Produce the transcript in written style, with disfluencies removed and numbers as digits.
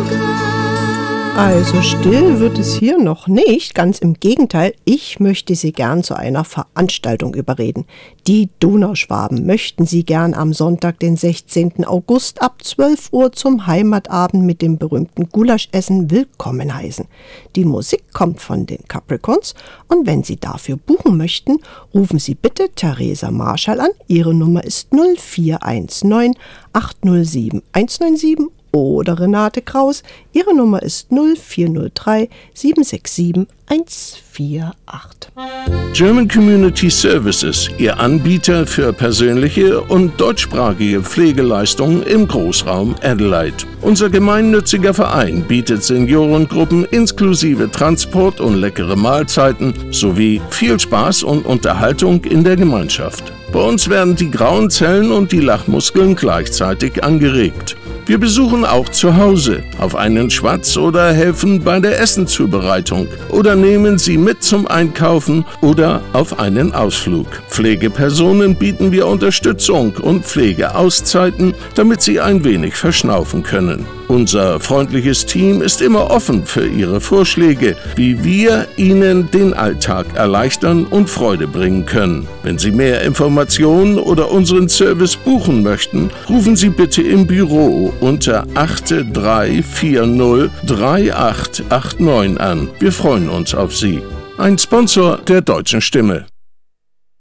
Also still wird es hier noch nicht, ganz im Gegenteil, ich möchte Sie gern zu einer Veranstaltung überreden. Die Donauschwaben möchten Sie gern am Sonntag, den 16. August ab 12 Uhr zum Heimatabend mit dem berühmten Gulaschessen willkommen heißen. Die Musik kommt von den Capricorns und wenn Sie dafür buchen möchten, rufen Sie bitte Theresa Marschall an. Ihre Nummer ist 0419 807 197 oder Renate Kraus. Ihre Nummer ist 0403 767 148. German Community Services, Ihr Anbieter für persönliche und deutschsprachige Pflegeleistungen im Großraum Adelaide. Unser gemeinnütziger Verein bietet Seniorengruppen inklusive Transport und leckere Mahlzeiten sowie viel Spaß und Unterhaltung in der Gemeinschaft. Bei uns werden die grauen Zellen und die Lachmuskeln gleichzeitig angeregt. Wir besuchen auch zu Hause auf einen Schwatz oder helfen bei der Essenzubereitung oder nehmen Sie mit zum Einkaufen oder auf einen Ausflug. Pflegepersonen bieten wir Unterstützung und Pflegeauszeiten, damit sie ein wenig verschnaufen können. Unser freundliches Team ist immer offen für Ihre Vorschläge, wie wir Ihnen den Alltag erleichtern und Freude bringen können. Wenn Sie mehr Informationen oder unseren Service buchen möchten, rufen Sie bitte im Büro unter 8340 3889 an. Wir freuen uns auf Sie. Ein Sponsor der Deutschen Stimme.